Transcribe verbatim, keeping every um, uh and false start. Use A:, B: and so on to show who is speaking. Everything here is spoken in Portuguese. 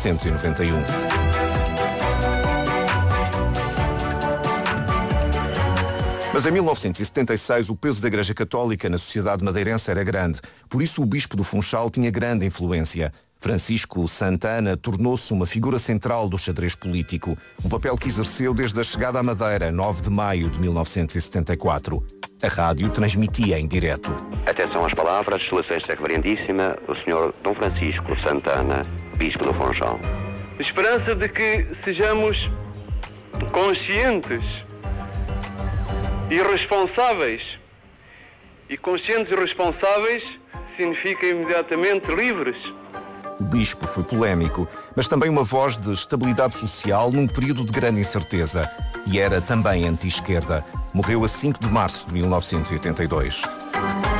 A: novecentos e noventa e um. Mas em mil novecentos e setenta e seis o peso da Igreja Católica na sociedade madeirense era grande. Por isso o Bispo do Funchal tinha grande influência. Francisco Santana tornou-se uma figura central do xadrez político, um papel que exerceu desde a chegada à Madeira, nove de maio de mil novecentos e setenta e quatro. A rádio transmitia em direto.
B: Atenção às palavras, Sua Sexta Reverendíssima, o senhor Dom Francisco Santana, Bispo do Funchal.
C: Esperança de que sejamos conscientes e responsáveis. E conscientes e responsáveis significa imediatamente livres.
A: O bispo foi polémico, mas também uma voz de estabilidade social num período de grande incerteza. E era também anti-esquerda. Morreu a cinco de março de mil novecentos e oitenta e dois.